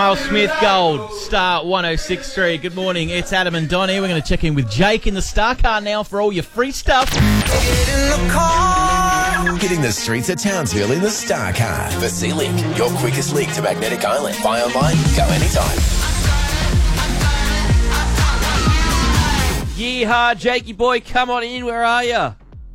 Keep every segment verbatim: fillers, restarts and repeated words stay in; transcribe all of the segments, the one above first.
Daryl Smith Gold, Star one oh six point three. Good morning, it's Adam and Donnie. We're going to check in with Jake in the Star Car now for all your free stuff. Get in the car. Hitting the streets of Townsville in the Star Car. For C-Link, your quickest link to Magnetic Island. Buy online, go anytime. Yeehaw, Jakey boy, come on in. Where are you?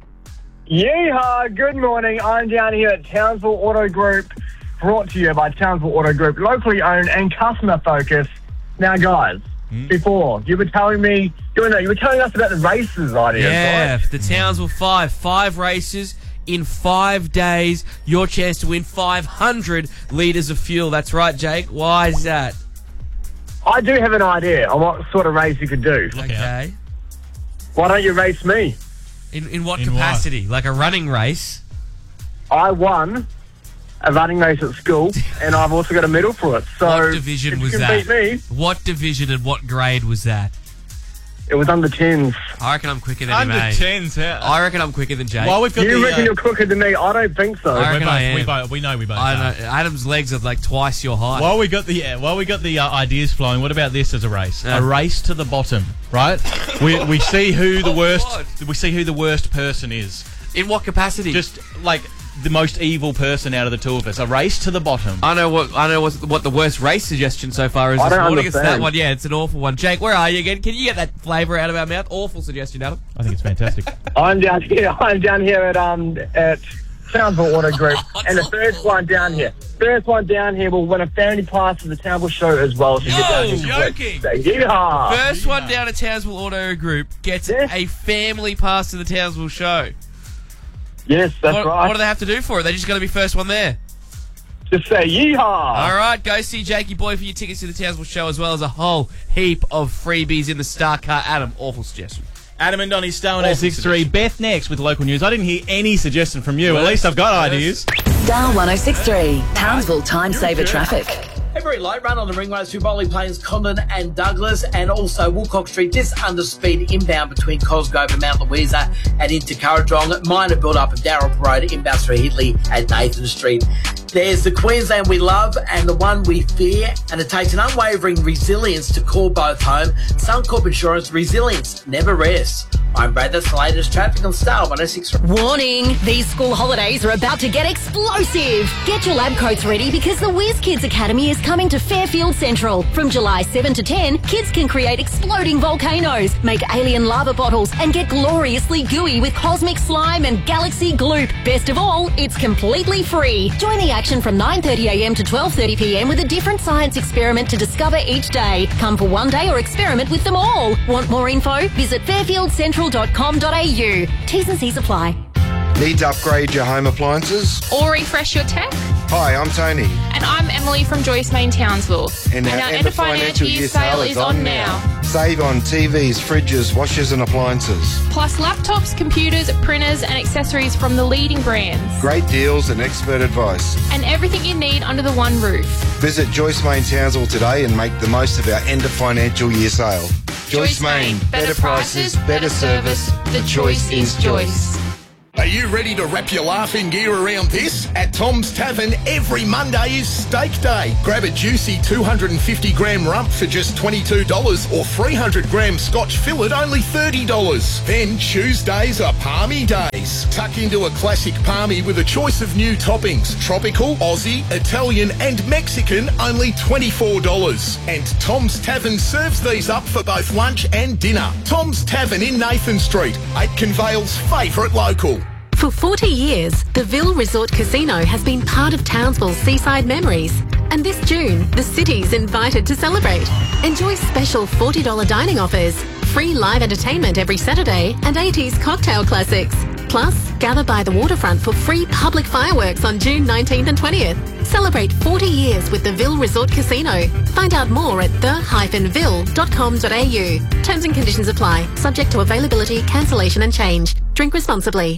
Yeehaw, good morning. I'm down here at Townsville Auto Group, brought to you by Townsville Auto Group, locally owned and customer focused. Now, guys, mm. before, you were telling me, you know, you were telling us about the races ideas, Yeah, right? the Townsville five. Five races in five days. Your chance to win five hundred litres of fuel. That's right, Jake. Why is that? I do have an idea on what sort of race you could do. Okay. Why don't you race me? In in what In capacity? what? Like a running race? I won a running race at school, and I've also got a medal for it. So What division if was you can that? beat me, What division and what grade was that? it was under tens. I reckon I'm quicker than Under him, eh? tens, yeah. I reckon I'm quicker than Jake. Well, we've got You the, reckon uh, you're quicker than me? I don't think so. I we, reckon both, I am. we, both, we know we both I are. know. Adam's legs are like twice your height. While we got the yeah, while we got the uh, ideas flowing, what about this as a race? Yeah. A race to the bottom, right? we we see who the Oh, worst God. we see who the worst person is. In what capacity? Just like the most evil person out of the two of us. A race to the bottom. I know what I know what, what the worst race suggestion so far is I this don't morning. It's that understand. one. Yeah, it's an awful one. Jake, where are you again? Can you get that flavour out of our mouth? Awful suggestion, Adam. I think it's fantastic. I'm down here. I'm down here at um at Townsville Auto Group, Oh, and the it's first awful. one down here, first one down here will win a family pass to the Townsville show as well. So Yo, get down here. joking. So, yeehaw. First one down at Townsville Auto Group gets Yeah. a family pass to the Townsville show. Yes, that's What, right. what do they have to do for it? They just got to be first one there. Just say yeehaw. All right, go see Jakey Boy for your tickets to the Townsville show, as well as a whole heap of freebies in the Star Car. Adam, awful suggestion. Adam and Donnie, Star one oh six point three. Beth next with local news. I didn't hear any suggestion from you. At least I've got ideas. Star one oh six point three, Townsville Time Saver Traffic. A very light run on the ring roads through Bowling Plains, Condon and Douglas, and also Woolcock Street just under speed inbound between Cosgrove and Mount Louisa and into Currajong. Minor build up of Darrell Road inbound through Hidley and Nathan Street. There's the Queensland we love and the one we fear, and it takes an unwavering resilience to call both home. Suncorp Insurance, resilience never rests. I'm Brad, that's the latest traffic on Star one oh six point three. Warning! These school holidays are about to get explosive! Get your lab coats ready because the Whiz Kids Academy is coming to Fairfield Central. From July seventh to ten, kids can create exploding volcanoes, make alien lava bottles, and get gloriously gooey with cosmic slime and galaxy gloop. Best of all, it's completely free. Join the action from nine thirty a m to twelve thirty p m with a different science experiment to discover each day. Come for one day or experiment with them all. Want more info? Visit fairfield central dot com dot a u. T's and C's apply. Need to upgrade your home appliances? Or refresh your tech? Hi, I'm Tony. And I'm Emily from Joyce Main Townsville. And our end of financial year sale is on now. Save on T Vs, fridges, washers and appliances. Plus laptops, computers, printers and accessories from the leading brands. Great deals and expert advice. And everything you need under the one roof. Visit Joyce Main Townsville today and make the most of our end of financial year sale. Joyce Main, better prices, better service. The choice is Joyce. Are you ready to wrap your laughing gear around this? At Tom's Tavern, every Monday is Steak Day. Grab a juicy two hundred fifty gram rump for just twenty-two dollars or three hundred gram Scotch fillet only thirty dollars. Then Tuesdays are Palmy Days. Tuck into a classic palmy with a choice of new toppings. Tropical, Aussie, Italian and Mexican only twenty-four dollars. And Tom's Tavern serves these up for both lunch and dinner. Tom's Tavern in Nathan Street, Aitken Vale's favourite local. For forty years, the Ville Resort Casino has been part of Townsville's seaside memories. And this June, the city's invited to celebrate. Enjoy special forty dollars dining offers, free live entertainment every Saturday, and eighties cocktail classics. Plus, gather by the waterfront for free public fireworks on June nineteenth and twentieth. Celebrate forty years with the Ville Resort Casino. Find out more at the dash ville dot com dot a u. Terms and conditions apply, subject to availability, cancellation and change. Drink responsibly.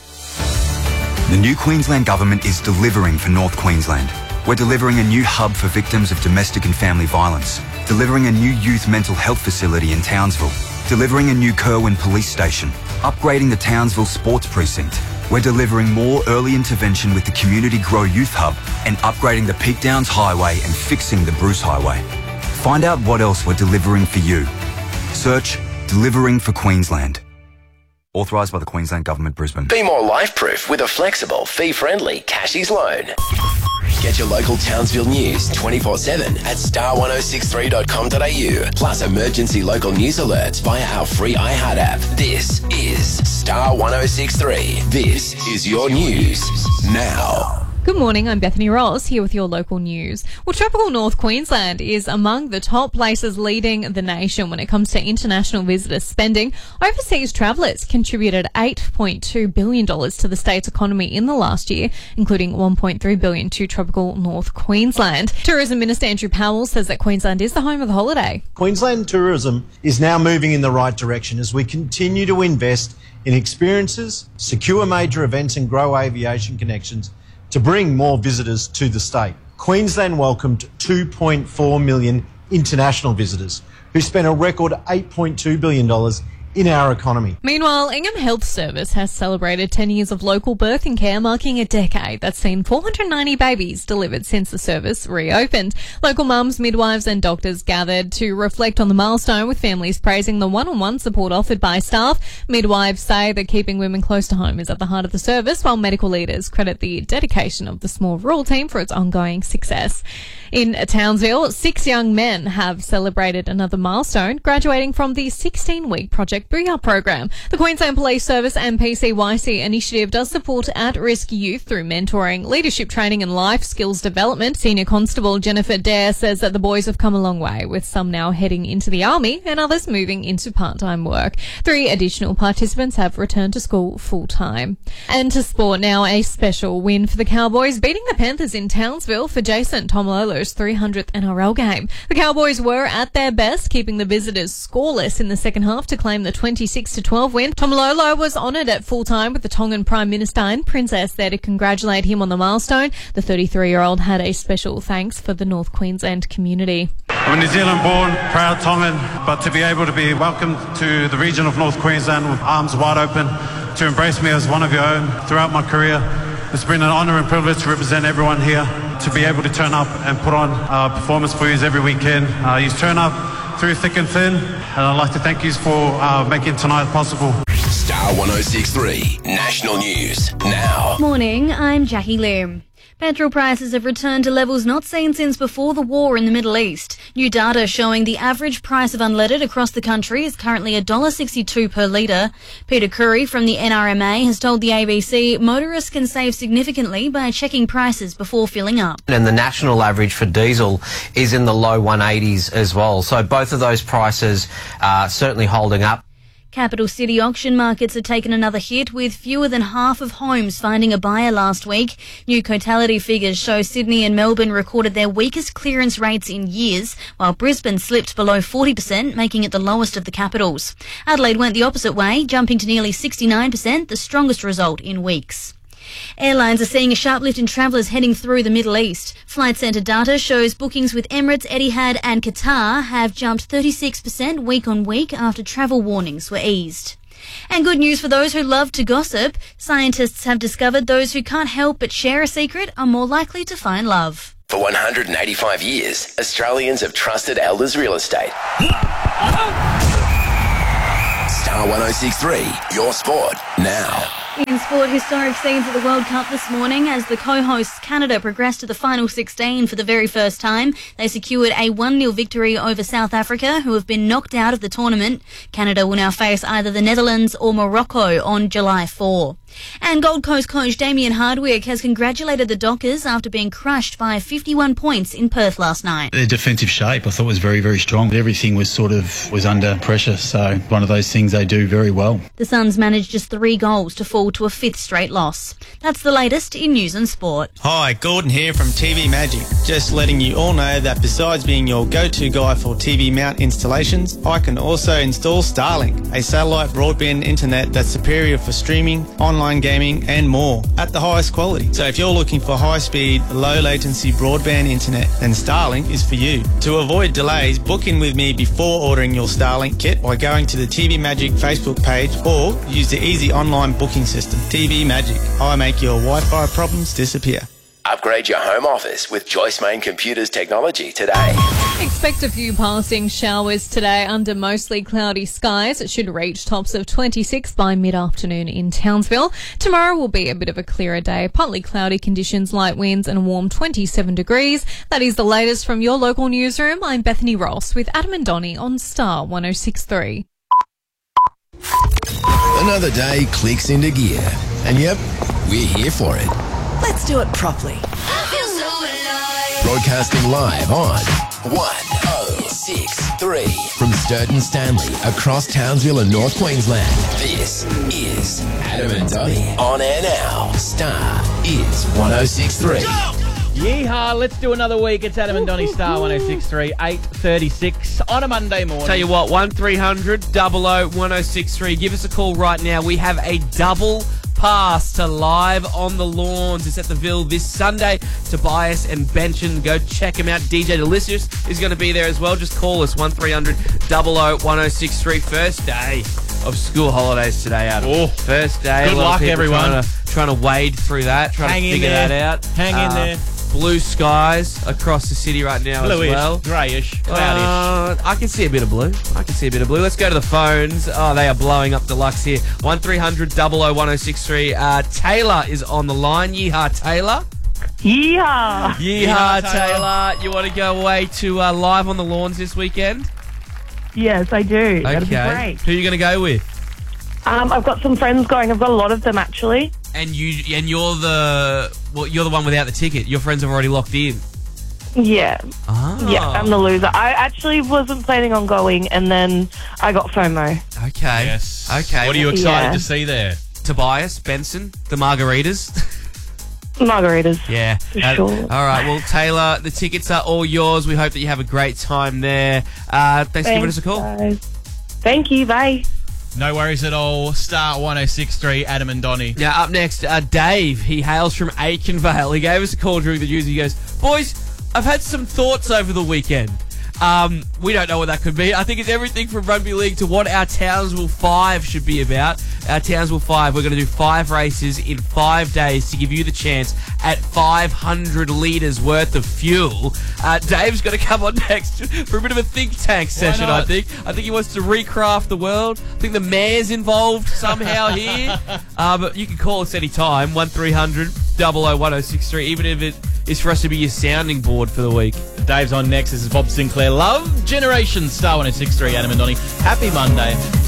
The new Queensland Government is delivering for North Queensland. We're delivering a new hub for victims of domestic and family violence, delivering a new youth mental health facility in Townsville, delivering a new Kerwin police station, upgrading the Townsville Sports Precinct. We're delivering more early intervention with the Community Grow Youth Hub and upgrading the Peak Downs Highway and fixing the Bruce Highway. Find out what else we're delivering for you. Search Delivering for Queensland. Authorised by the Queensland Government, Brisbane. Be more life-proof with a flexible, fee-friendly Cashies loan. Get your local Townsville news twenty-four seven at star ten sixty-three dot com dot a u. Plus emergency local news alerts via our free iHeart app. This is Star ten sixty-three. This is your news now. Good morning, I'm Bethany Ross, here with your local news. Well, tropical North Queensland is among the top places leading the nation when it comes to international visitor spending. Overseas travellers contributed eight point two billion dollars to the state's economy in the last year, including one point three billion dollars to tropical North Queensland. Tourism Minister Andrew Powell says that Queensland is the home of the holiday. Queensland tourism is now moving in the right direction as we continue to invest in experiences, secure major events and grow aviation connections to bring more visitors to the state. Queensland welcomed two point four million international visitors who spent a record eight point two billion dollars in our economy. Meanwhile, Ingham Health Service has celebrated ten years of local birthing care, marking a decade that's seen four hundred ninety babies delivered since the service reopened. Local mums, midwives and doctors gathered to reflect on the milestone, with families praising the one-on-one support offered by staff. Midwives say that keeping women close to home is at the heart of the service, while medical leaders credit the dedication of the small rural team for its ongoing success. In Townsville, six young men have celebrated another milestone, graduating from the sixteen-week Project Booyah program. The Queensland Police Service and P C Y C initiative does support at-risk youth through mentoring, leadership training and life skills development. Senior Constable Jennifer Dare says that the boys have come a long way, with some now heading into the army and others moving into part-time work. Three additional participants have returned to school full-time. And to sport now, a special win for the Cowboys, beating the Panthers in Townsville for Jason Tomololo's three hundredth N R L game. The Cowboys were at their best, keeping the visitors scoreless in the second half to claim the twenty-six to twelve win. Tomololo was honoured at full time with the Tongan Prime Minister and Princess there to congratulate him on the milestone. The thirty-three-year-old had a special thanks for the North Queensland community. I'm a New Zealand born, proud Tongan, but to be able to be welcomed to the region of North Queensland with arms wide open, to embrace me as one of your own throughout my career, it's been an honour and privilege to represent everyone here, to be able to turn up and put on a performance for you every weekend. Uh, you turn up through thick and thin, and I'd like to thank you for uh, making tonight possible. Star ten sixty-three, National News now. Morning, I'm Jackie Lim. Petrol prices have returned to levels not seen since before the war in the Middle East. New data showing the average price of unleaded across the country is currently one dollar sixty-two per litre. Peter Curry from the N R M A has told the A B C motorists can save significantly by checking prices before filling up. And the national average for diesel is in the low one eighties as well. So both of those prices are certainly holding up. Capital city auction markets have taken another hit, with fewer than half of homes finding a buyer last week. New Cotality figures show Sydney and Melbourne recorded their weakest clearance rates in years, while Brisbane slipped below forty percent, making it the lowest of the capitals. Adelaide went the opposite way, jumping to nearly sixty-nine percent, the strongest result in weeks. Airlines are seeing a sharp lift in travellers heading through the Middle East. Flight Centre data shows bookings with Emirates, Etihad and Qatar have jumped thirty-six percent week on week after travel warnings were eased. And good news for those who love to gossip. Scientists have discovered those who can't help but share a secret are more likely to find love. For one hundred eighty-five years, Australians have trusted Elders Real Estate. Star ten sixty-three, your sport now. In sport, historic scenes at the World Cup this morning as the co-hosts Canada progressed to the final sixteen for the very first time. They secured a one nil victory over South Africa, who have been knocked out of the tournament. Canada will now face either the Netherlands or Morocco on July fourth. And Gold Coast coach Damien Hardwick has congratulated the Dockers after being crushed by fifty-one points in Perth last night. Their defensive shape I thought was very, very strong. Everything was sort of was under pressure, so one of those things they do very well. The Suns managed just three goals to fall fall to a fifth straight loss. That's the latest in news and sport. Hi, Gordon here from T V Magic. Just letting you all know that besides being your go-to guy for T V mount installations, I can also install Starlink, a satellite broadband internet that's superior for streaming, online gaming and more at the highest quality. So if you're looking for high-speed, low-latency broadband internet, then Starlink is for you. To avoid delays, book in with me before ordering your Starlink kit by going to the T V Magic Facebook page or use the easy online booking system. T V Magic. I make your Wi-Fi problems disappear. Upgrade your home office with Joyce Main Computers technology today. Expect a few passing showers today under mostly cloudy skies. It should reach tops of twenty-six by mid-afternoon in Townsville. Tomorrow will be a bit of a clearer day. Partly cloudy conditions, light winds and a warm twenty-seven degrees. That is the latest from your local newsroom. I'm Bethany Ross with Adam and Donnie on Star one oh six point three. Another day clicks into gear. And yep, we're here for it. Let's do it properly. Broadcasting live on one oh six point three from Sturton Stanley across Townsville and North Queensland. This is Adam and Donnie on air now. Star is one oh six point three. Yeehaw, let's do another week. It's Adam and Donnie, Star one oh six point three, eight thirty-six on a Monday morning. Tell you what, one three hundred, double oh, one oh six three. Give us a call right now. We have a double pass to Live on the Lawns. It's at the Ville this Sunday. Tobias and Benson, go check him out. D J Delicious is going to be there as well. Just call us, one three hundred, double oh, one oh six three. First day of school holidays today, Adam. Oh, First day. Good luck, everyone. Trying to, trying to wade through that, trying Hang to in figure there. that out. Hang in Uh, there. Blue skies across the city right now Bluish, as well. greyish, cloudish. Uh, I can see a bit of blue. I can see a bit of blue. Let's go to the phones. Oh, they are blowing up deluxe here. one three hundred, double oh, one oh six three. Uh, Taylor is on the line. Yeehaw, Taylor. Yeehaw. Yeehaw, Yeehaw, Taylor. Taylor. You want to go away to uh, Live on the Lawns this weekend? Yes, I do. That'd be Okay. great. Who are you going to go with? Um, I've got some friends going. I've got a lot of them, actually. And you and you're the well, you're the one without the ticket. Your friends have already locked in. Yeah. Ah. Yeah, I'm the loser. I actually wasn't planning on going, and then I got FOMO. Okay. Yes. Okay. What are you excited Yeah. to see there? Tobias, Benson, the margaritas. Margaritas. Yeah. For Uh, sure. All right. Well, Taylor, the tickets are all yours. We hope that you have a great time there. Uh, thanks, for giving us a call. guys. Thank you. Bye. No worries at all. Star one oh six point three, Adam and Donnie. Now, up next, uh, Dave. He hails from Aikenvale. He gave us a call during the news. He goes, boys, I've had some thoughts over the weekend. Um, we don't know what that could be. I think it's everything from rugby league to what our Townsville five should be about. Our Townsville five, we're going to do five races in five days to give you the chance at five hundred litres worth of fuel. Uh, Dave's going to come on next for a bit of a think tank session, I not? think. I think he wants to recraft the world. I think the mayor's involved somehow here. Uh, but you can call us anytime, one three hundred, double oh, one oh six three, even if it is for us to be your sounding board for the week. Dave's on next. This is Bob Sinclair. Love Generation, Star one oh six point three, Adam and Donnie. Happy Monday.